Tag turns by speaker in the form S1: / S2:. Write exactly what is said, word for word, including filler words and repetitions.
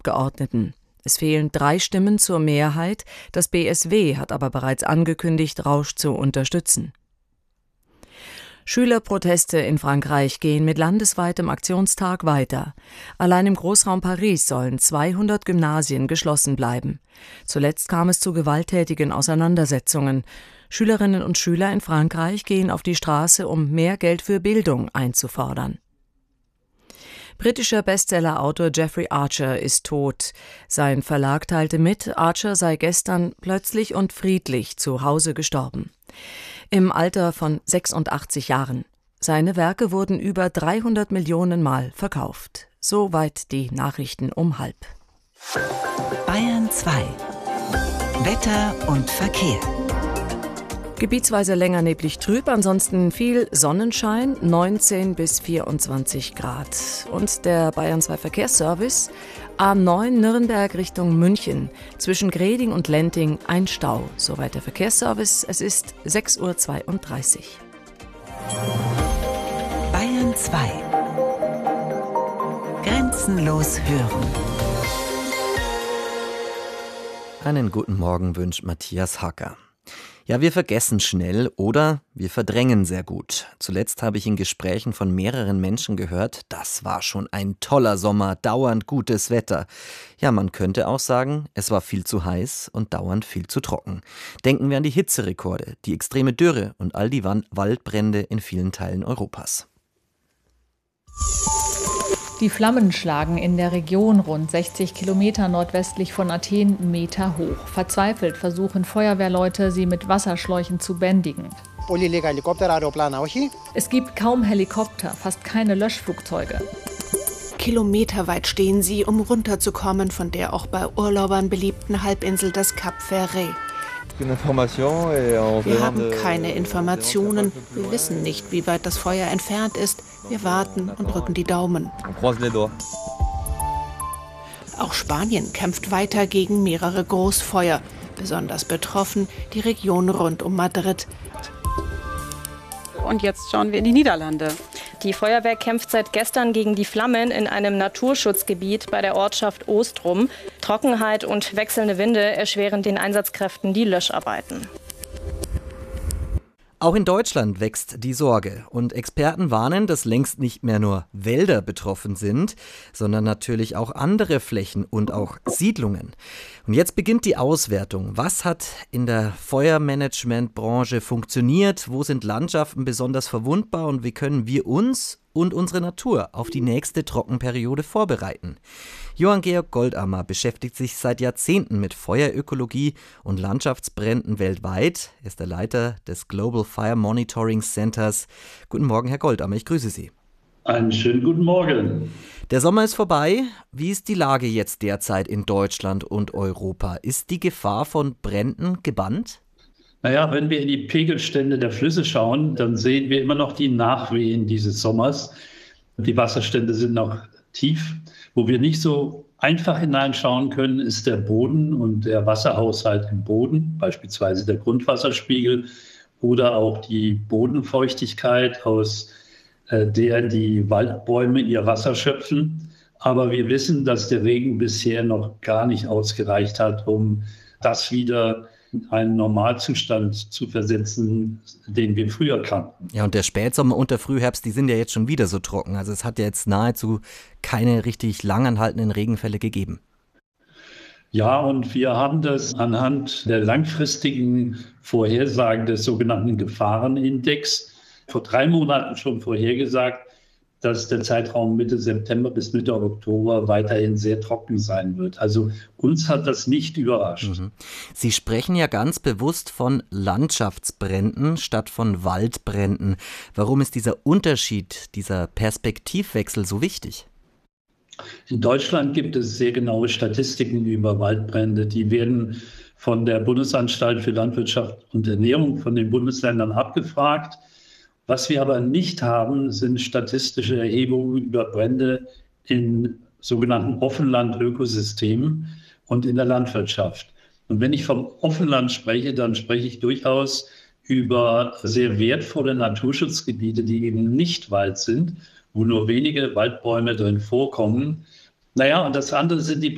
S1: Abgeordneten. Es fehlen drei Stimmen zur Mehrheit, das B S W hat aber bereits angekündigt, Rausch zu unterstützen. Schülerproteste in Frankreich gehen mit landesweitem Aktionstag weiter. Allein im Großraum Paris sollen zweihundert Gymnasien geschlossen bleiben. Zuletzt kam es zu gewalttätigen Auseinandersetzungen. Schülerinnen und Schüler in Frankreich gehen auf die Straße, um mehr Geld für Bildung einzufordern. Britischer Bestsellerautor Jeffrey Archer ist tot. Sein Verlag teilte mit, Archer sei gestern plötzlich und friedlich zu Hause gestorben. Im Alter von sechsundachtzig Jahren. Seine Werke wurden über dreihundert Millionen Mal verkauft. Soweit die Nachrichten um halb.
S2: Bayern zwei. Wetter und Verkehr.
S1: Gebietsweise länger neblig trüb, ansonsten viel Sonnenschein, neunzehn bis vierundzwanzig Grad. Und der Bayern zwei Verkehrsservice, A neun Nürnberg Richtung München, zwischen Greding und Lenting ein Stau. Soweit der Verkehrsservice, es ist sechs Uhr zweiunddreißig.
S2: Bayern zwei. Grenzenlos hören.
S3: Einen guten Morgen wünscht Matthias Hacker. Ja, wir vergessen schnell oder wir verdrängen sehr gut. Zuletzt habe ich in Gesprächen von mehreren Menschen gehört, das war schon ein toller Sommer, dauernd gutes Wetter. Ja, man könnte auch sagen, es war viel zu heiß und dauernd viel zu trocken. Denken wir an die Hitzerekorde, die extreme Dürre und all die Waldbrände in vielen Teilen Europas.
S4: Die Flammen schlagen in der Region rund sechzig Kilometer nordwestlich von Athen Meter hoch. Verzweifelt versuchen Feuerwehrleute, sie mit Wasserschläuchen zu bändigen. Es gibt kaum Helikopter, fast keine Löschflugzeuge.
S5: Kilometerweit stehen sie, um runterzukommen von der auch bei Urlaubern beliebten Halbinsel des Cap Ferret. Wir haben keine Informationen. Wir wissen nicht, wie weit das Feuer entfernt ist. Wir warten und drücken die Daumen. Auch Spanien kämpft weiter gegen mehrere Großfeuer. Besonders betroffen die Region rund um Madrid.
S6: Und jetzt schauen wir in die Niederlande.
S7: Die Feuerwehr kämpft seit gestern gegen die Flammen in einem Naturschutzgebiet bei der Ortschaft Oostrum. Trockenheit und wechselnde Winde erschweren den Einsatzkräften die Löscharbeiten.
S3: Auch in Deutschland wächst die Sorge und Experten warnen, dass längst nicht mehr nur Wälder betroffen sind, sondern natürlich auch andere Flächen und auch Siedlungen. Und jetzt beginnt die Auswertung. Was hat in der Feuermanagementbranche funktioniert? Wo sind Landschaften besonders verwundbar und wie können wir uns und unsere Natur auf die nächste Trockenperiode vorbereiten? Johann Georg Goldammer beschäftigt sich seit Jahrzehnten mit Feuerökologie und Landschaftsbränden weltweit. Er ist der Leiter des Global Fire Monitoring Centers. Guten Morgen, Herr Goldammer, ich grüße Sie.
S8: Einen schönen guten Morgen.
S3: Der Sommer ist vorbei. Wie ist die Lage jetzt derzeit in Deutschland und Europa? Ist die Gefahr von Bränden gebannt?
S8: Naja, wenn wir in die Pegelstände der Flüsse schauen, dann sehen wir immer noch die Nachwehen dieses Sommers. Die Wasserstände sind noch tief. Wo wir nicht so einfach hineinschauen können, ist der Boden und der Wasserhaushalt im Boden, beispielsweise der Grundwasserspiegel oder auch die Bodenfeuchtigkeit, aus der die Waldbäume ihr Wasser schöpfen. Aber wir wissen, dass der Regen bisher noch gar nicht ausgereicht hat, um das wieder in einen Normalzustand zu versetzen, den wir früher kannten.
S3: Ja, und der Spätsommer und der Frühherbst, die sind ja jetzt schon wieder so trocken. Also es hat ja jetzt nahezu keine richtig langanhaltenden Regenfälle gegeben.
S8: Ja, und wir haben das anhand der langfristigen Vorhersagen des sogenannten Gefahrenindex vor drei Monaten schon vorhergesagt, dass der Zeitraum Mitte September bis Mitte Oktober weiterhin sehr trocken sein wird. Also uns hat das nicht überrascht.
S3: Mhm. Sie sprechen ja ganz bewusst von Landschaftsbränden statt von Waldbränden. Warum ist dieser Unterschied, dieser Perspektivwechsel so wichtig?
S8: In Deutschland gibt es sehr genaue Statistiken über Waldbrände. Die werden von der Bundesanstalt für Landwirtschaft und Ernährung von den Bundesländern abgefragt. Was wir aber nicht haben, sind statistische Erhebungen über Brände in sogenannten Offenland-Ökosystemen und in der Landwirtschaft. Und wenn ich vom Offenland spreche, dann spreche ich durchaus über sehr wertvolle Naturschutzgebiete, die eben nicht Wald sind, wo nur wenige Waldbäume drin vorkommen. Naja, und das andere sind die